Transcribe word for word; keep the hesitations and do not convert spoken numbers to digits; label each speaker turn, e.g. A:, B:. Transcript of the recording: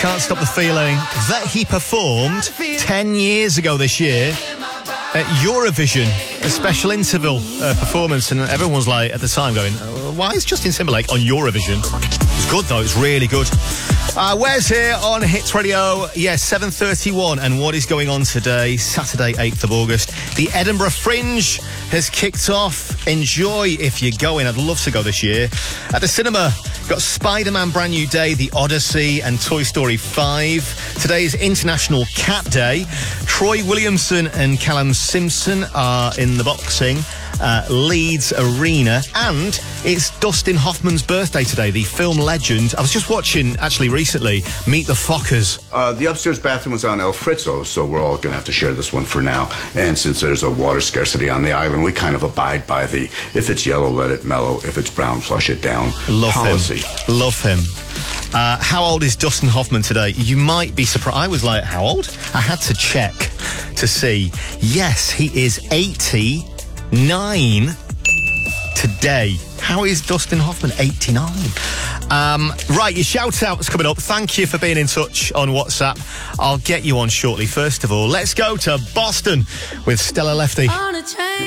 A: Can't Stop the Feeling, that he performed ten years ago this year at Eurovision, a special interval uh, performance, and everyone was like, at the time, going, why is Justin Timberlake on Eurovision? It's good, though. It's really good. Uh, Wes here on Hits Radio. Yes, yeah, seven thirty-one. And what is going on today? Saturday, eighth of August. The Edinburgh Fringe has kicked off. Enjoy if you're going. I'd love to go this year. At the cinema, got Spider-Man Brand New Day, The Odyssey, and Toy Story five. Today is International Cat Day. Troy Williamson and Callum Simpson are in the boxing. Uh, Leeds Arena, and it's Dustin Hoffman's birthday today, the film legend. I was just watching, actually, recently, Meet the Fockers.
B: Uh, the upstairs bathroom was on El Frizzo, so we're all going to have to share this one for now. And since there's a water scarcity on the island, we kind of abide by the, if it's yellow, let it mellow. If it's brown, flush it down
A: Love
B: policy.
A: him. Love him. Uh, how old is Dustin Hoffman today? You might be surprised. I was like, how old? I had to check to see. Yes, he is eighty. Nine today. How is Dustin Hoffman eighty-nine? Um, right, your shout-out's coming up. Thank you for being in touch on WhatsApp. I'll get you on shortly. First of all, let's go to Boston with Stella Lefty.